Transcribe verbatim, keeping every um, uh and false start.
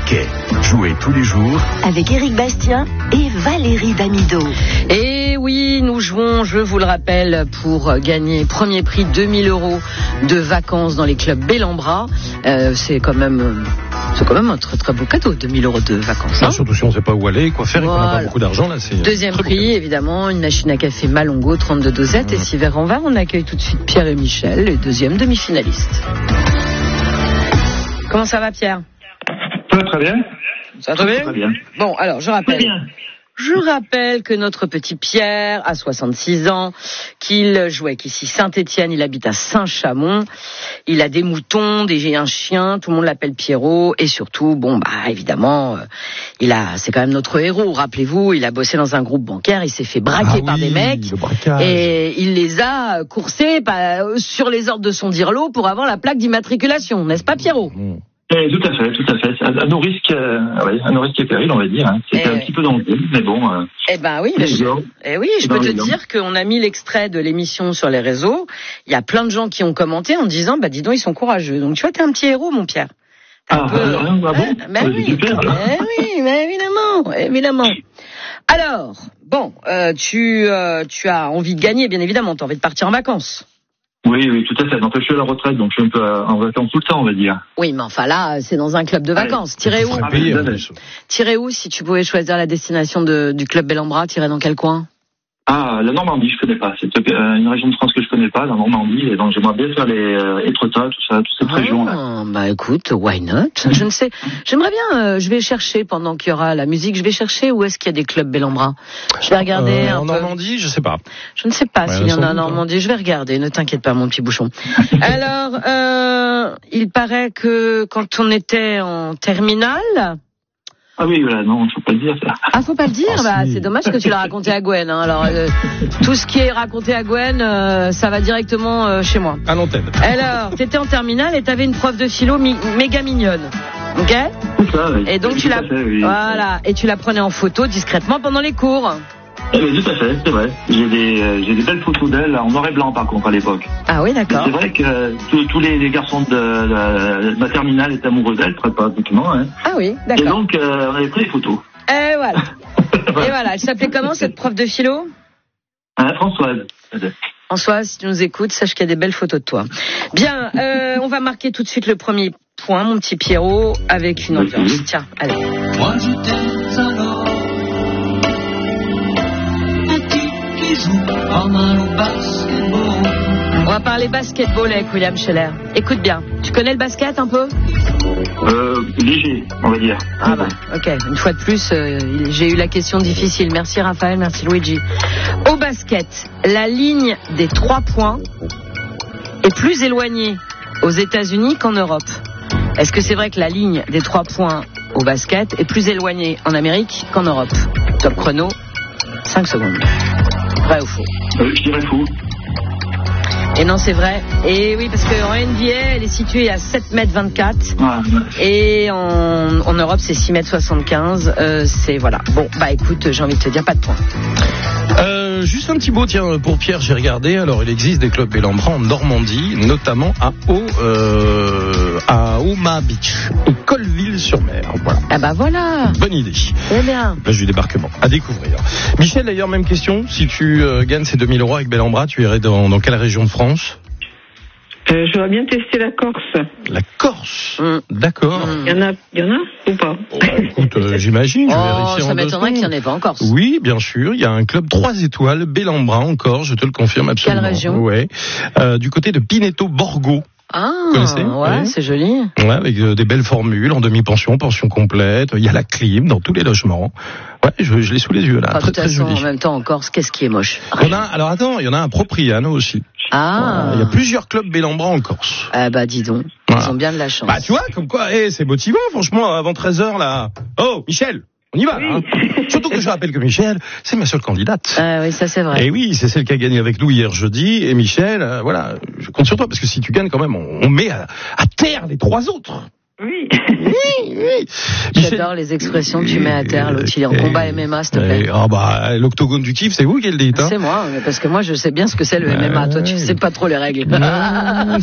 Touquet. Jouez tous les jours avec Éric Bastien et Valérie Damido. Et oui, nous jouons, je vous le rappelle, pour gagner premier prix deux mille euros de vacances dans les clubs Bellambra. Euh, c'est quand même... C'est quand même un très très beau cadeau, deux mille euros de vacances. Hein, ah, surtout si on ne sait pas où aller, quoi faire, voilà. Et qu'on n'a pas beaucoup d'argent. Là, c'est Deuxième prix, évidemment, une machine à café Malongo, trente-deux dosettes. Mmh. Et si vers en va, on accueille tout de suite Pierre et Michel, les deuxièmes demi-finalistes. Comment ça va, Pierre ? Ça va très bien. Ça va très bien ? Très bien. Bon, alors, je rappelle... Je rappelle que notre petit Pierre a soixante-six ans, qu'il jouait qu'ici Saint-Étienne, il habite à Saint-Chamond, il a des moutons, des un chien, tout le monde l'appelle Pierrot, et surtout, bon, bah évidemment, euh, il a, c'est quand même notre héros. Rappelez-vous, il a bossé dans un groupe bancaire, il s'est fait braquer ah par oui, des mecs, et il les a coursés bah, sur les ordres de son dirlo pour avoir la plaque d'immatriculation, n'est-ce pas, Pierrot ? mmh. Eh, tout à fait, tout à fait. À nos risques, euh, ouais, à nos risques et périls, on va dire. Hein. C'était eh un petit peu dangereux, mais bon. Euh, eh ben oui, mais je, eh oui, je peux te dire qu'on a mis l'extrait de l'émission sur les réseaux. Il y a plein de gens qui ont commenté en disant, bah dis donc, ils sont courageux. Donc tu vois, t'es un petit héros, mon Pierre. Ah, peu... euh, ah bon eh, ben oui, super, eh oui, mais évidemment, évidemment. Alors, bon, euh, tu, euh, tu as envie de gagner, bien évidemment. T'as envie de partir en vacances. Oui, oui, tout à fait. Donc, je suis à la retraite, donc je suis un peu en vacances tout le temps, on va dire. Oui, mais enfin là, c'est dans un club de vacances. Tirez où ? Tirez où si tu pouvais choisir la destination de, du club Bellambra ? Tirez dans quel coin ? Ah, la Normandie, je connais pas. C'est une région de France que je connais pas, la Normandie. Et donc, j'aimerais bien faire les euh, Étretat, tout ça, toute cette ah, région-là. Bah, écoute, why not ? Je ne sais. J'aimerais bien, euh, je vais chercher pendant qu'il y aura la musique, je vais chercher où est-ce qu'il y a des clubs Bellambra. Je vais regarder euh, un en peu. En Normandie, je sais pas. Je ne sais pas ouais, s'il y en a en Normandie. Hein. Je vais regarder. Ne t'inquiète pas, mon petit bouchon. Alors, euh, il paraît que quand on était en terminale. Ah oui, voilà, non, faut pas le dire, ça. Ah, faut pas le dire, ah, bah, si. C'est dommage que tu l'as raconté à Gwen, hein. Alors, euh, tout ce qui est raconté à Gwen, euh, ça va directement euh, chez moi. À l'antenne. Alors, t'étais en terminale et t'avais une prof de philo mi- méga mignonne. Ok ? C'est ça, oui. Et donc, tu la, fait, oui. Voilà. Et tu la prenais en photo discrètement pendant les cours. Eh bien, tout à fait, c'est vrai. J'ai des, euh, j'ai des belles photos d'elle en noir et blanc, par contre, à l'époque. Ah oui, d'accord. C'est vrai que euh, tous, tous les, les garçons de, de, de ma terminale étaient amoureux d'elle, très pratiquement. Hein. Ah oui, d'accord. Et donc, euh, on avait pris les photos. Et voilà. Et voilà. Elle s'appelait comment, cette prof de philo ? Ah, Françoise. Françoise, si tu nous écoutes, sache qu'il y a des belles photos de toi. Bien, euh, on va marquer tout de suite le premier point, mon petit Pierrot, avec une ambiance. Oui. Tiens, allez. Moi, je t'aime alors. On va parler basketball avec William Scheller. Écoute bien, tu connais le basket un peu ? Euh, léger, on va dire. Ah bah, ok. Une fois de plus, euh, j'ai eu la question difficile. Merci Raphaël, merci Luigi. Au basket, la ligne des trois points est plus éloignée aux États-Unis qu'en Europe. Est-ce que c'est vrai que la ligne des trois points au basket est plus éloignée en Amérique qu'en Europe ? Top chrono, cinq secondes. Vrai ou faux ? euh, Je dirais faux. Et non, c'est vrai. Et oui, parce qu'en N B A, elle est située à sept mètres vingt-quatre. Ah, et en, en Europe, c'est six mètres soixante-quinze. Euh, c'est, voilà. Bon, bah écoute, j'ai envie de te dire, pas de points. Euh, juste un petit mot, tiens, pour Pierre, j'ai regardé. Alors, il existe des clubs Bellambra en Normandie, notamment à Haut, euh, à Omaha Beach et Colville-sur-Mer. Voilà. Ah bah voilà. Bonne idée. Très bien. Plage du débarquement. À découvrir. Michel, d'ailleurs, même question. Si tu euh, gagnes ces deux mille euros avec Bellambra, tu irais dans, dans quelle région de France ? Euh, j'aurais bien testé la Corse. La Corse, mmh. D'accord. Il y en a, il y en a ou pas ? Oh, bah, écoute, euh, j'imagine. Je vais oh, vérifier ça en m'étonnerait qu'il n'y en ait pas en Corse. Oui, bien sûr. Il y a un club trois étoiles, Bellambra en Corse, je te le confirme absolument. Quelle région ? Ouais. Euh, du côté de Pineto-Borgo. Ah, vous connaissez ? ouais, ouais, c'est joli. Ouais, avec euh, des belles formules en demi-pension, pension complète. Il y a la clim dans tous les logements. Ouais, je, je l'ai sous les yeux là. Enfin, très, de toute très façon, joli. en même temps, en Corse, qu'est-ce qui est moche ? On a, alors attends, il y en a un Propriano aussi. Ah. Il y a plusieurs clubs Bellambra en Corse. Ah bah dis donc, voilà. Ils ont bien de la chance. Bah tu vois, comme quoi, hey, c'est motivant franchement, avant treize heures là. Oh, Michel, on y va oui. Là. Hein. Surtout que je rappelle que Michel, c'est ma seule candidate. Ah oui, ça c'est vrai. Et oui, c'est celle qui a gagné avec nous hier jeudi. Et Michel, euh, voilà, je compte sur toi, parce que si tu gagnes quand même, on, on met à, à terre les trois autres. Oui. Oui, oui. J'adore les expressions, tu mets à terre, l'autre il est en combat M M A, s'il te plaît. Ah bah, l'octogone du kiff, c'est vous qui le dites, hein. C'est moi, parce que moi je sais bien ce que c'est le M M A, toi tu sais pas trop les règles.